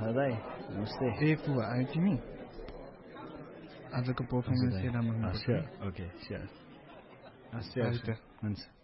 दाइ नमस्ते ए पुवा आयो तिमी आजको पर्फर्मेन्स हजुर दाइ एलामा स्योर ओके स्योर स्योर त हुन्छ